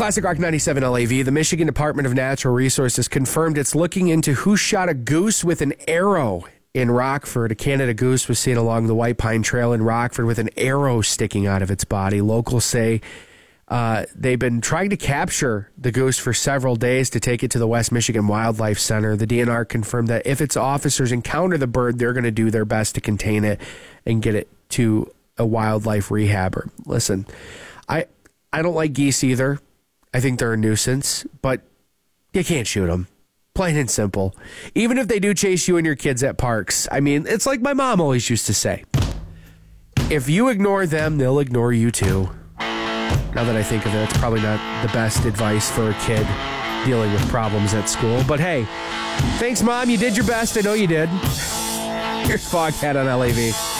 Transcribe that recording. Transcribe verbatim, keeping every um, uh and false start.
Classic Rock ninety-seven L A V. The Michigan Department of Natural Resources confirmed it's looking into who shot a goose with an arrow in Rockford. A Canada goose was seen along the White Pine Trail in Rockford with an arrow sticking out of its body. Locals say uh, they've been trying to capture the goose for several days to take it to the West Michigan Wildlife Center. The D N R confirmed that if its officers encounter the bird, they're going to do their best to contain it and get it to a wildlife rehabber. Listen, I I don't like geese either. I think they're a nuisance, but you can't shoot them. Plain and simple. Even if they do chase you and your kids at parks. I mean, it's like my mom always used to say. If you ignore them, they'll ignore you too. Now that I think of it, it's probably not the best advice for a kid dealing with problems at school. But hey, thanks, Mom. You did your best. I know you did. Here's Foghat on L A V.